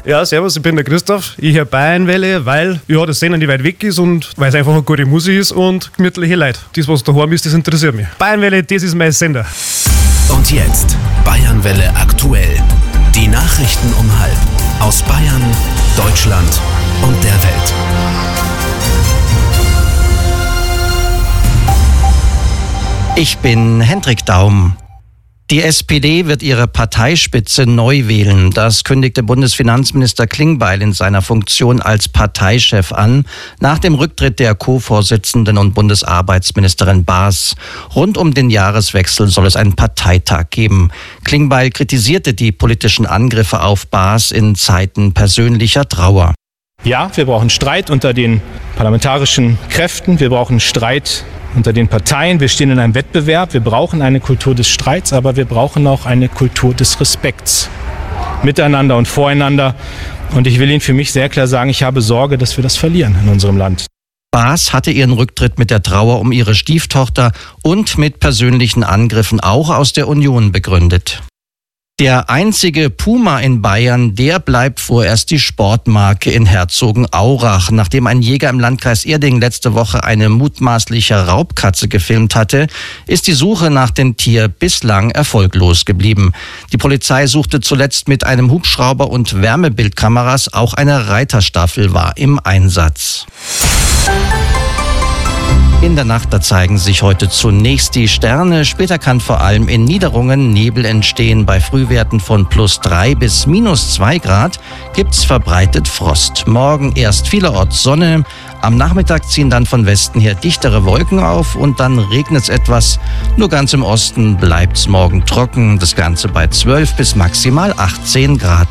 Ja, servus, ich bin der Christoph. Ich höre Bayernwelle, weil das Sender nicht weit weg ist und weil es einfach eine gute Musik ist und gemütliche Leute. Das, was daheim ist, das interessiert mich. Bayernwelle, das ist mein Sender. Und jetzt Bayernwelle aktuell. Die Nachrichten um 12:30 aus Bayern, Deutschland und der Welt. Ich bin Hendrik Daum. Die SPD wird ihre Parteispitze neu wählen. Das kündigte Bundesfinanzminister Klingbeil in seiner Funktion als Parteichef an, nach dem Rücktritt der Co-Vorsitzenden und Bundesarbeitsministerin Baas. Rund um den Jahreswechsel soll es einen Parteitag geben. Klingbeil kritisierte die politischen Angriffe auf Baas in Zeiten persönlicher Trauer. Ja, wir brauchen Streit unter den parlamentarischen Kräften, wir brauchen Streit unter den Parteien, wir stehen in einem Wettbewerb, wir brauchen eine Kultur des Streits, aber wir brauchen auch eine Kultur des Respekts miteinander und voreinander. Und ich will Ihnen für mich sehr klar sagen, ich habe Sorge, dass wir das verlieren in unserem Land. Baas hatte ihren Rücktritt mit der Trauer um ihre Stieftochter und mit persönlichen Angriffen auch aus der Union begründet. Der einzige Puma in Bayern, der bleibt vorerst die Sportmarke in Herzogenaurach. Nachdem ein Jäger im Landkreis Erding letzte Woche eine mutmaßliche Raubkatze gefilmt hatte, ist die Suche nach dem Tier bislang erfolglos geblieben. Die Polizei suchte zuletzt mit einem Hubschrauber und Wärmebildkameras. Auch eine Reiterstaffel war im Einsatz. In der Nacht, da zeigen sich heute zunächst die Sterne. Später kann vor allem in Niederungen Nebel entstehen. Bei Frühwerten von +3 bis -2 Grad gibt's verbreitet Frost. Morgen erst vielerorts Sonne. Am Nachmittag ziehen dann von Westen her dichtere Wolken auf und dann regnet's etwas. Nur ganz im Osten bleibt's morgen trocken. Das Ganze bei 12 bis maximal 18 Grad.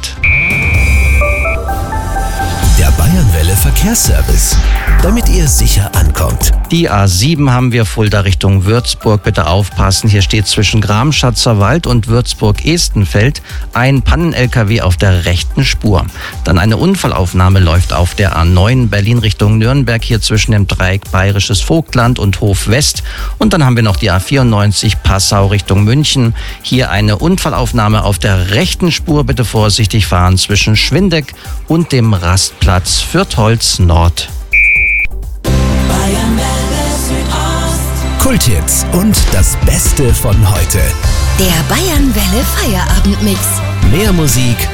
Der Bayernwelle Verkehrsservice, damit ihr sicher ankommt. Die A7 haben wir Fulda Richtung Würzburg. Bitte aufpassen, hier steht zwischen Gramschatzer Wald und Würzburg-Estenfeld ein Pannen-LKW auf der rechten Spur. Dann eine Unfallaufnahme läuft auf der A9 Berlin Richtung Nürnberg, hier zwischen dem Dreieck Bayerisches Vogtland und Hof West. Und dann haben wir noch die A94 Passau Richtung München. Hier eine Unfallaufnahme auf der rechten Spur. Bitte vorsichtig fahren zwischen Schwindeck und dem Rastplatz Fürtholz Nord. Kulthits und das Beste von heute. Der Bayernwelle Feierabendmix. Mehr Musik,